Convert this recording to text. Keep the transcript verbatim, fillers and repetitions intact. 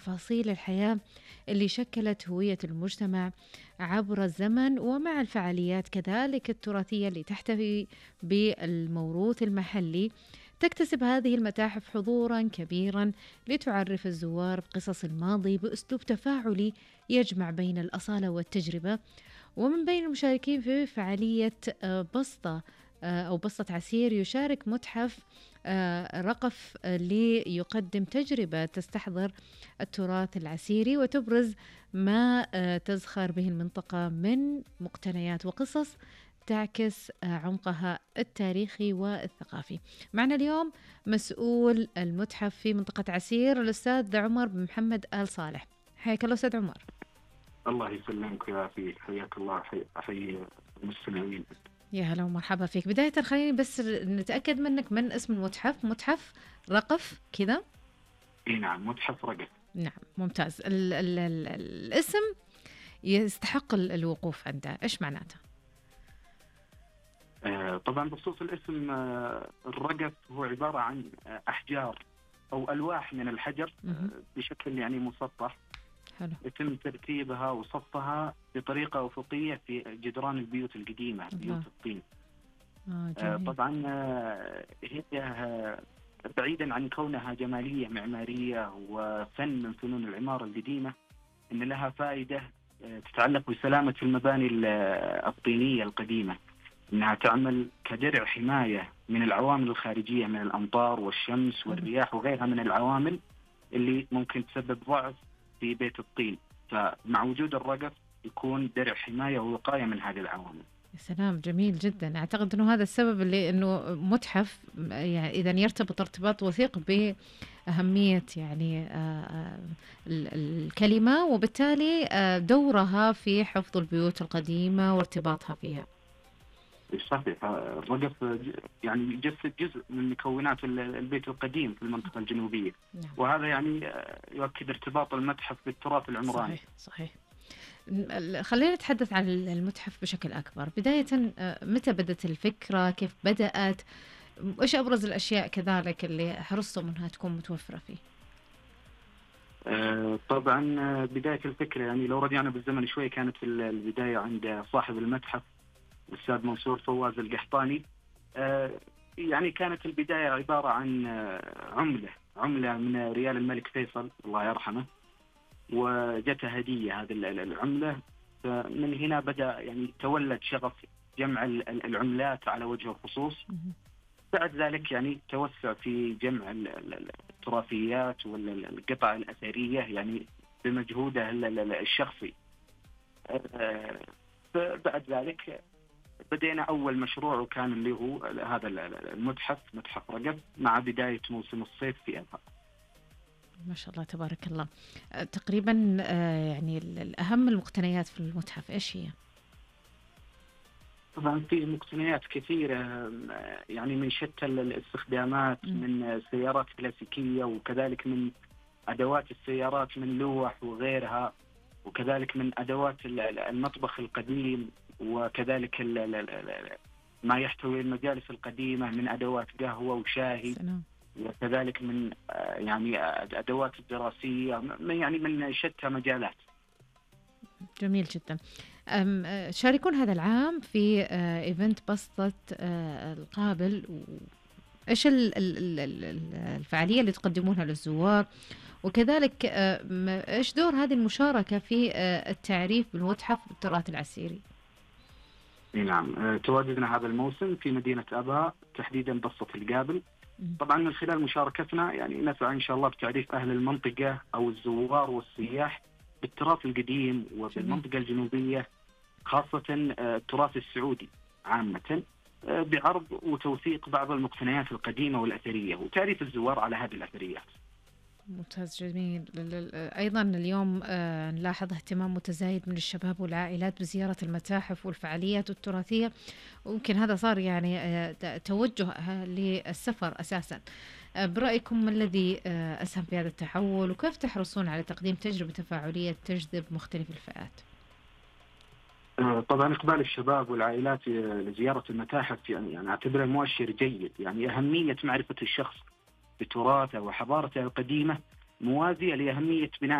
تفاصيل الحياة اللي شكلت هوية المجتمع عبر الزمن، ومع الفعاليات كذلك التراثية اللي تحتوي بالموروث المحلي. تكتسب هذه المتاحف حضورا كبيرا لتعرف الزوار بقصص الماضي بأسلوب تفاعلي يجمع بين الأصالة والتجربة. ومن بين المشاركين في فعالية آه، بسطة آه، أو بسطة عسير، يشارك متحف آه، رقف آه، ليقدم تجربة تستحضر التراث العسيري وتبرز ما آه، تزخر به المنطقة من مقتنيات وقصص تعكس آه، عمقها التاريخي والثقافي. معنا اليوم مسؤول المتحف في منطقة عسير الأستاذ عمر بن محمد آل صالح. حياك الله أستاذ عمر. الله يسلمك يا أخي، حياك الله. حي حي المستمعين. يا هلا ومرحبا فيك. بداية خليني بس نتأكد منك من اسم المتحف. متحف رقف كذا؟ اي نعم، متحف رقف. نعم ممتاز. ال ال ال الاسم يستحق الوقوف عنده، ايش معناته؟ آه طبعا بخصوص الاسم، آه الرقف هو عبارة عن آه أحجار أو ألواح من الحجر آه بشكل يعني مسطح. حلو. يتم ترتيبها وصفها بطريقة أفقية في جدران البيوت القديمة، بيوت الطين. آه آه طبعا آه هي آه بعيدا عن كونها جمالية معمارية وفن من فنون العمارة القديمة، إن لها فائدة آه تتعلق بسلامة المباني الطينية القديمة، إنها تعمل كدرع حماية من العوامل الخارجية من الأمطار والشمس والرياح وغيرها من العوامل اللي ممكن تسبب ضعف في بيت الطين. فمع وجود الرقف يكون درع حماية ووقاية من هذه العوامل. يا سلام، جميل جدا. أعتقد أنه هذا السبب اللي أنه متحف يعني إذا يرتبط ارتباط وثيق بأهمية يعني آه الكلمة، وبالتالي آه دورها في حفظ البيوت القديمة وارتباطها فيها. صحيح. الرقف يعني يجسد جزء من مكونات البيت القديم في المنطقة الجنوبية. نعم. وهذا يعني يؤكد ارتباط المتحف بالتراث العمراني. صحيح صحيح. خلينا نتحدث عن المتحف بشكل أكبر. بداية متى بدأت الفكرة؟ كيف بدأت؟ إيش أبرز الأشياء كذلك اللي حرصتم أنها تكون متوفرة فيه؟ آه طبعا بداية الفكرة يعني لو رجعنا بالزمن شوي، كانت في البداية عند صاحب المتحف الأستاذ منصور فواز القحطاني. آه يعني كانت البداية عبارة عن آه عملة عملة من ريال الملك فيصل الله يرحمه، وجتها هدية هذه العملة. فمن هنا بدأ يعني تولد شغف جمع العملات على وجه الخصوص. بعد ذلك يعني توسع في جمع التراثيات والقطع الأثرية يعني بمجهوده الشخصي. آه بعد ذلك بدينا أول مشروع، وكان اللي هو هذا المتحف، متحف رقف، مع بداية موسم الصيف في أبها. ما شاء الله تبارك الله. تقريبا يعني الأهم المقتنيات في المتحف إيش هي؟ طبعا في مقتنيات كثيرة يعني من شتى الاستخدامات، م. من سيارات كلاسيكية، وكذلك من أدوات السيارات من لوح وغيرها، وكذلك من أدوات المطبخ القديم، وكذلك ما يحتوي المجالس القديمة من أدوات قهوة وشاهي. سلام. وكذلك من يعني أدوات الدراسية، يعني من شتى مجالات. جميل جدا. شاركون هذا العام في إيفنت بسطة القابل. إيش الفعالية اللي تقدمونها للزوار، وكذلك إيش دور هذه المشاركة في التعريف بالمتحف بالتراث العسيري؟ نعم، تواجدنا هذا الموسم في مدينة أبها، تحديدا بسطة القابل. طبعا من خلال مشاركتنا يعني نسعى إن شاء الله بتعريف أهل المنطقة أو الزوار والسياح بالتراث القديم وبالمنطقة الجنوبية، خاصة التراث السعودي عامة، بعرض وتوثيق بعض المقتنيات القديمة والأثرية وتعريف الزوار على هذه الأثريات. ممتاز، جميل. أيضا اليوم نلاحظ اهتمام متزايد من الشباب والعائلات بزيارة المتاحف والفعاليات التراثية، ويمكن هذا صار يعني توجه للسفر أساسا. برأيكم ما الذي أسهم في هذا التحول، وكيف تحرصون على تقديم تجربة تفاعلية تجذب مختلف الفئات؟ طبعا إقبال الشباب والعائلات لزيارة المتاحف يعني أنا أعتبره مؤشر جيد. يعني أهمية معرفة الشخص بتراثه وحضارته القديمة موازية لأهمية بناء